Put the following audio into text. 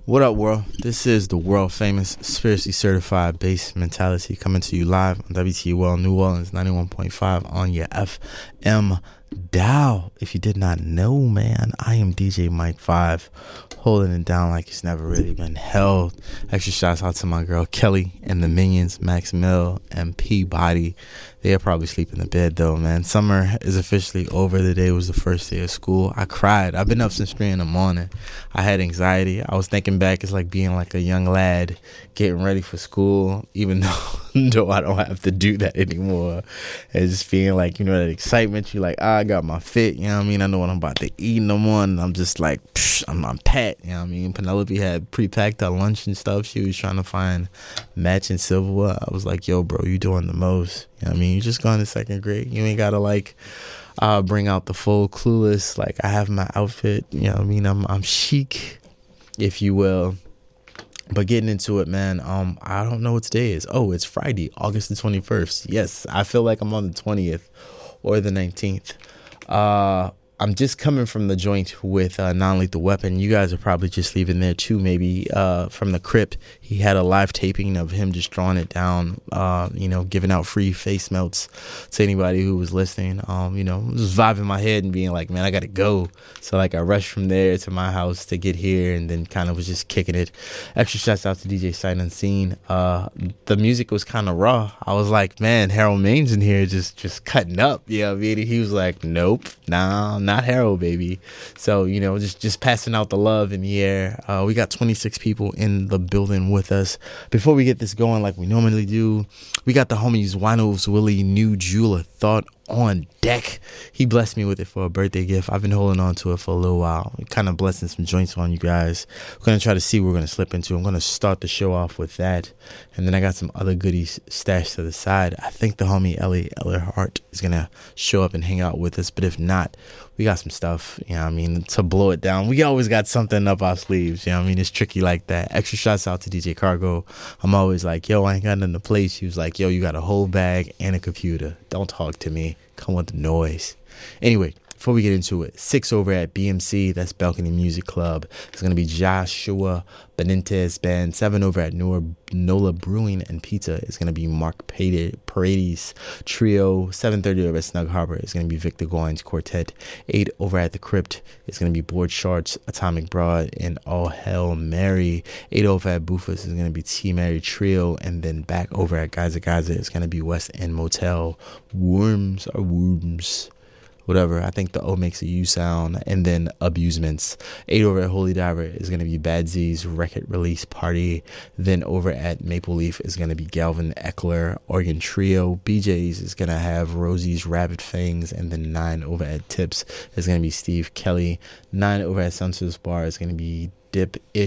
What up, world? This is the world famous spiritually certified bass mentality coming to you live on WTUL New Orleans 91.5 on your FM dial. If you did not know, man, I am DJ Mike 5, holding it down like it's never really been held. Extra shouts out to my girl Kelly and the minions, Max Mill and Peabody. They'll probably sleep in the bed though, man. Summer is officially over. Today was the first day of school. I cried. I've been up since 3 in the morning. I had anxiety. I was thinking back, it's like being like a young lad getting ready for school, even though I don't have to do that anymore. And just feeling like, that excitement. You're like, I got my fit, you know what I mean? I know what I'm about to eat in the morning. I'm just like, I'm pat, you know what I mean? Penelope had pre-packed her lunch and stuff. She was trying to find matching silverware. I was like, yo, bro, you doing the most. You know what I mean? You just going to second grade. You ain't got to bring out the full clueless. Like, I have my outfit, you know what I mean? I'm chic, if you will. But getting into it, man, I don't know what today is. Oh, it's Friday, August the 21st. Yes, I feel like I'm on the 20th or the 19th. I'm just coming from the joint with Non-Lethal Weapon. You guys are probably just leaving there too, maybe from the crypt. He had a live taping of him just drawing it down, giving out free face melts to anybody who was listening. Just vibing my head and being like, man, I got to go. So like I rushed from there to my house to get here and then kind of was just kicking it. Extra shouts out to DJ Sight Unseen. The music was kind of raw. I was like, man, Harold Main's in here just cutting up. Yeah, he was like, nope, nah, not Harold, baby. So, just passing out the love in the air. We got 26 people in the building with us. Before we get this going like we normally do, we got the homies Winos Willie New Jeweler Thought on deck. He blessed me with it for a birthday gift. I've been holding on to it for a little while, kind of blessing some joints on you guys. We're going to try to see what we're going to slip into. I'm going to start the show off with that, and then I got some other goodies stashed to the side. I think the homie Ellie Ellerhart is going to show up and hang out with us, but if not, we got some stuff, to blow it down. We always got something up our sleeves, it's tricky like that. Extra shouts out to DJ Cargo. I'm always like, yo, I ain't got nothing to play. She was like, yo, you got a whole bag and a computer. Don't talk to me. Come with the noise. Anyway, before we get into it, 6 over at BMC, that's Balcony Music Club. It's going to be Joshua Benitez Band. 7 over at Nola Brewing and Pizza is going to be Mark Paredes Trio. 7:30 over at Snug Harbor is going to be Victor Goines Quartet. 8 over at The Crypt is going to be Board Charts, Atomic Broad, and All Hail Mary. 8 over at Bufus is going to be T Mary Trio. And then back over at Gaza is going to be West End Motel. Worms. Whatever, I think the O makes a U sound, and then Abusements. 8 over at Holy Diver is going to be Bad Z's Record Release Party. Then over at Maple Leaf is going to be Galvin Eckler Organ Trio. BJ's is going to have Rosie's Rabbit Fangs, and then 9 over at Tips is going to be Steve Kelly. 9 over at Sunset Bar is going to be Dip